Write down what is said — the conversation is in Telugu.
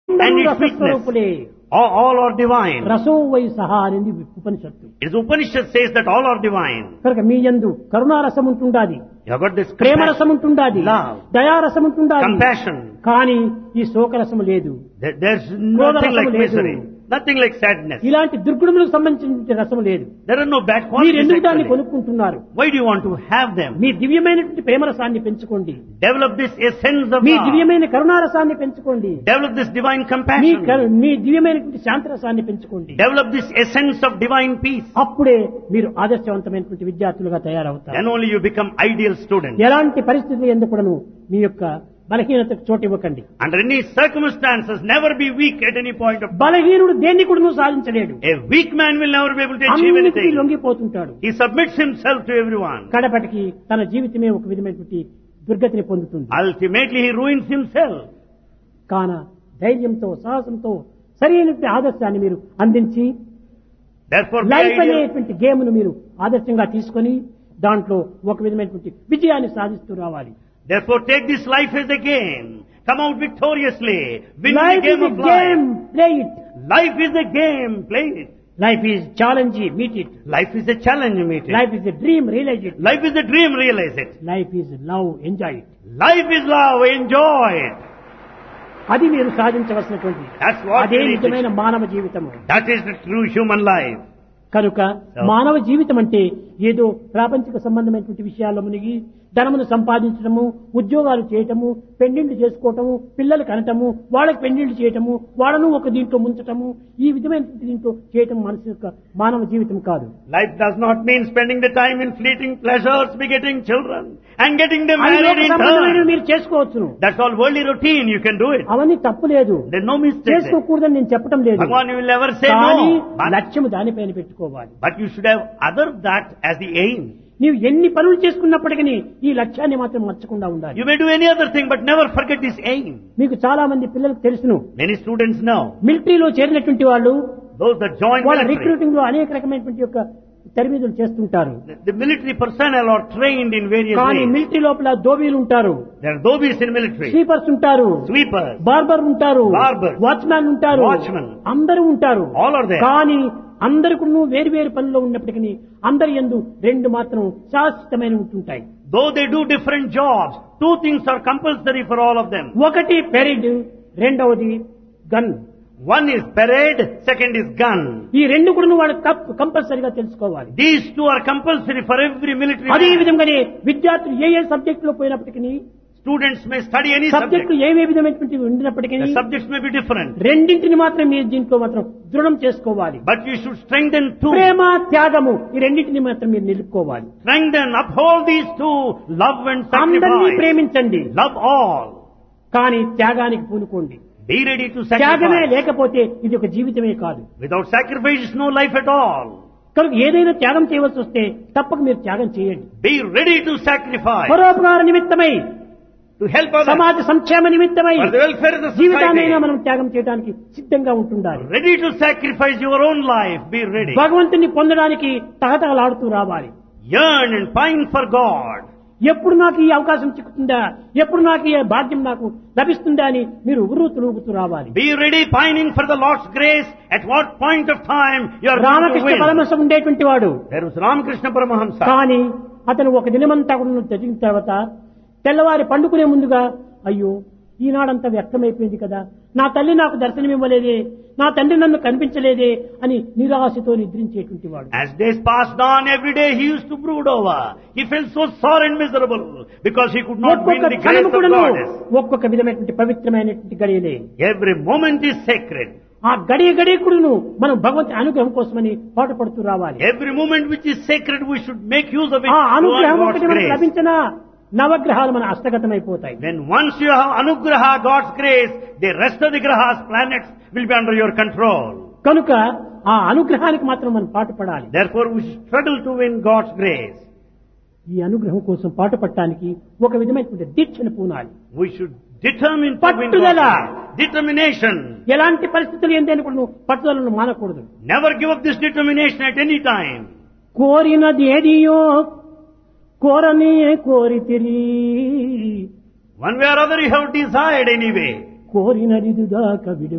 and its sweetness. రసస్వరూపులే. All are divine. రసో why సహా అనేది ఉపనిషత్తు. It is Upanishad says that all are divine. కనుక మీ యందు కరుణారసం ఉంటుండాది, You have got this ప్రేమరసం ఉంటుండాది, love, దయారసం ఉంటుండాది. compassion. కానీ ఈ శోకరసము లేదు, There's క్రోధ nothing like రసము లేదు. misery, nothing like sadness. ఇలాంటి దుర్గుణములకు సంబంధించిన రసము లేదు. There are no bad మీరు qualities ఎందుకు దాన్ని actually. కొనుక్కుంటున్నారు? Why do you want to have them? మీ దివ్యమైనటువంటి ప్రేమరసాన్ని పెంచుకోండి, Develop this essence of me love. దివ్యమైన కరుణారసాన్ని పెంచుకోండి, Develop this divine me compassion. మీ దివ్యమైనటువంటి శాంతరసాన్ని పెంచుకోండి. Develop this essence of divine peace. అప్పుడే మీరు ఆదర్శవంతమైనటువంటి విద్యార్థులుగా తయారవుతారు. Then only you become ideal students. ఎలాంటి పరిస్థితులు ఎందుకు కూడాను మీ యొక్క బలహీనతకు చోటు ఇవ్వకండి. Under any circumstances, never be weak at any point of time. బలహీనుడు దేన్ని కూడా సాధించలేడు, A weak man will never be able to achieve అన్నిటికీ anything. లొంగిపోతుంటాడు. He submits himself to everyone. కడపటికి తన జీవితమే ఒక విధమైనటువంటి దుర్గతిని పొందుతుంది. Ultimately, he ruins himself. కాన ధైర్యంతో సాహసంతో సరైనటువంటి ఆదర్శాన్ని మీరు అందించి Therefore, be లైఫ్ ideal. అనేటువంటి గేమ్ ను మీరు ఆదర్శంగా తీసుకొని దాంట్లో ఒక విధమైనటువంటి విజయాన్ని సాధిస్తూ రావాలి. Therefore, take this life as a game. Come out victoriously. Win the life game is of a game, life. Play it. Life is a game. Play it. Life is challenge, meet it. Life is a challenge. Meet it. Life is a dream, realise it. Life is a dream. Realize it. Life is love, enjoy it. Life is love. Enjoy it. అది మీరు సాధించవలసినటువంటి That's what అదే we need to- నిజమైన మానవ జీవితము. That is the true human life. కనుక మానవ జీవితం అంటే ఏదో ప్రాపంచిక సంబంధమైనటువంటి విషయాల్లో మునిగి ధనమును సంపాదించడము, ఉద్యోగాలు చేయటము, పెండిళ్లు చేసుకోవటము, పిల్లలు కనటము, వాళ్ళకి పెండిళ్లు చేయటము, వాళ్ళను ఒక దీంట్లో ముంచటము, ఈ విధమైన దీంట్లో చేయటం మనసు యొక్క మానవ జీవితం కాదు. Life does not mean spending the time in fleeting pleasures, begetting children, and getting them అవి married లోక in సంబంధమైనవి turn. మీరు చేసుకోవచ్చును, That's all worldly routine. You can do it. అవన్నీ తప్పు లేదు, There's no mistake there. చేసుకోకూడదని నేను చెప్పడం లేదు. Bhagwan, you will never say కానీ no. But, లక్ష్యము దానిపైన పెట్టుకోవాలి. but you should have other that as the aim. నీవు ఎన్ని పనులు చేసుకున్నప్పటికీ ఈ లక్ష్యాన్ని మాత్రం మర్చకుండా ఉండాలి. You may do any other thing, but never forget this aim. మీకు చాలా మంది పిల్లలకు తెలుసును, Many students know. మిలిటరీలో చేరినటువంటి వాళ్ళు Those that join వాళ్ళ military. రిక్రూటింగ్ లో అనేక రకమైనటువంటి యొక్క తరబీదులు చేస్తుంటారు. The military personnel are trained in various కానీ ways. మిలిటరీ లోపల దోబీలు ఉంటారు, There are dhobies in military. Sweepers ఉంటారు, Sweepers. బార్బర్ ఉంటారు, Barbers. వాచ్మ్యాన్ ఉంటారు, Watchmen. అందరూ ఉంటారు. All are there. కానీ అందరికీ వేరు వేరు పనుల్లో ఉన్నప్పటికీ అందరి యందు రెండు మాత్రం శాశ్వతమైన ఉంటుంటాయి. Though they do different jobs, two things are compulsory for all of them. ఒకటి పెరిడ్, రెండవది gun. One is parade, second is gun. ఈ రెండు కూడా వాళ్ళు కంపల్సరీగా తెలుసుకోవాలి. These two are compulsory for every military అదే man. విధంగానే విద్యార్థులు ఏ సబ్జెక్ట్ లో పోయినప్పటికీ, Students may study any subject. సబ్జెక్టులు ఏ విధమైనటువంటి ఉండినప్పటికీ The subjects may be different. రెండింటిని మాత్రం మీరు దీంట్లో మాత్రం దృఢం చేసుకోవాలి. But you should strengthen two. ప్రేమ, త్యాగము ఈ రెండింటిని మాత్రం మీరు నిలుపుకోవాలి. Strengthen, uphold these two. Love and అందరినీ sacrifice. ప్రేమించండి, Love all. కానీ త్యాగానికి పూనుకోండి. Be ready to త్యాగమే sacrifice. లేకపోతే ఇది ఒక జీవితమే కాదు. Without sacrifice is no life at all. కనుక ఏదైనా త్యాగం చేయవలసి వస్తే తప్పక మీరు త్యాగం చేయండి. Be ready to sacrifice. పరోపకార నిమిత్తమై, To help others. సమాజ సంక్షేమ నిమిత్తమై For the welfare of the జీవితాన్నైనా society. మనం త్యాగం చేయడానికి సిద్ధంగా ఉంటుండాలి. Ready to sacrifice your own life. Be ready. భగవంతుని పొందడానికి తహతహలాడుతూ రావాలి. Yearn and pine for God. ఎప్పుడు నాకు ఈ అవకాశం చిక్కుతుందా, ఎప్పుడు నాకు ఈ భాగ్యం నాకు లభిస్తుందా అని మీరు ఉరుతులుగుతూ రావాలి. Be ready pining for the Lord's grace. At what point of time you are going to Ramakrishna win. Paramahamsa ఉండేటువంటి వాడు, There was Ramakrishna Paramahamsa. కానీ అతను ఒక దినమంతా కూడా జరిగిన తర్వాత తెల్లవారి పండుకునే ముందుగా అయ్యో ఈనాడంతా వ్యక్తమైపోయింది కదా, నా తల్లి నాకు దర్శనమివ్వలేదే, నా తండ్రి నన్ను కనిపించలేదే అని నిరాశతో నిద్రించేటువంటి వాడు. As days passed on, every day he used to brood over. He felt so sore and miserable because he could not win ఒక్కొక్క the grace క్షణము of కూడాను goddess. ఒక్కొక్క విధమైనటువంటి పవిత్రమైనటువంటి గడియలే. Every moment is sacred. ఆ గడియకుడును మనం భగవంతుని అనుగ్రహం కోసమని పాటుపడుతూ రావాలి. Every moment which is sacred, we should make use of it ఆ to earn అనుగ్రహం God's ఒకటి మనకు grace. లభించిన నవగ్రహాలు మన హస్తగతమైపోతాయి. Then once you have anugraha, God's grace, the rest of the grahas, planets, will be under your control. కనుక ఆ అనుగ్రహానికి మాత్రం మనం పాటుపడాలి. Therefore, we should struggle to win God's grace. ఈ అనుగ్రహం కోసం పాటుపడటానికి ఒక విధమైనటువంటి దీక్షను పూనాలి. We should determine to win పట్టుదల. God's grace. Determination. ఎలాంటి పరిస్థితులు ఏంటని కూడా నువ్వు పట్టుదలను మానకూడదు. Never give up this determination at any time. కోరినది ఏదియో కోరనే కోరితిరి, One way or other you have desired anyway. కోరినది దాకా విడు